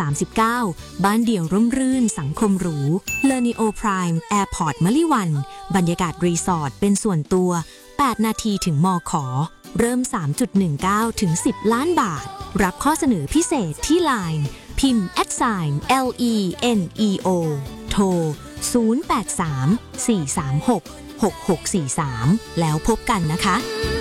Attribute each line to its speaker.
Speaker 1: 39บ้านเดี่ยวร่มรื่นสังคมหรูเลอนิโอไพร์แอร์พอร์ตมะลิวันบรรยากาศรีสอร์ทเป็นส่วนตัว8นาทีถึงมข.เริ่ม 3.19 ถึง 10 ล้านบาทรับข้อเสนอพิเศษที่ LINE พิมพ์ @leneo โทร 083 436 6643 แล้วพบกันนะคะ